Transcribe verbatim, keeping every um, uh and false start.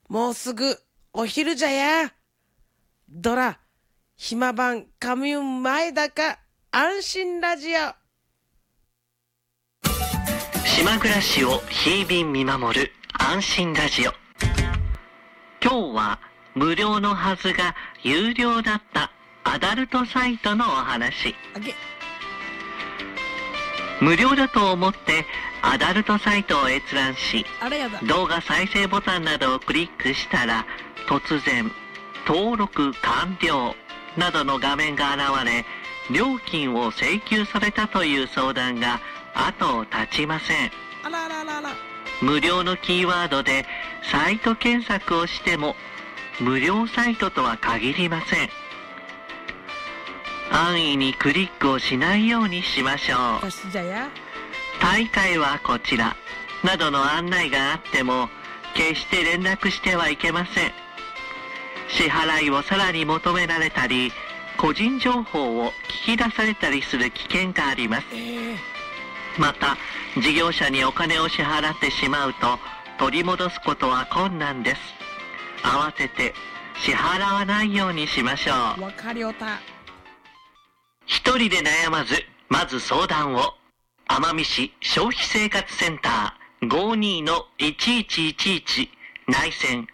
もうすぐお昼じゃや。ドラ、暇晩カミュン前だか安心ラジオ。 島暮らしを日々見守る安心ラジオ。今日は無料のはずが有料だったアダルトサイトのお話。無料だと思ってアダルトサイトを閲覧し、動画再生ボタンなどをクリックしたら、突然登録完了などの画面が現れ、料金を請求されたという相談が後を絶ちません。 あらららら。 無料のキーワードでサイト検索をしても無料サイトとは限りません。安易にクリックをしないようにしましょう。 私じゃや。 大会はこちらなどの案内があっても決して連絡してはいけません。支払いをさらに求められたり、個人情報を聞き出されたりする危険があります。 えー、 また事業者にお金を支払ってしまうと取り戻すことは困難です。慌てて支払わないようにしましょう。 わかりおた。 一人で悩まず、まず相談を。奄美市消費生活センター ごじゅうにのいちいちいちいち 内線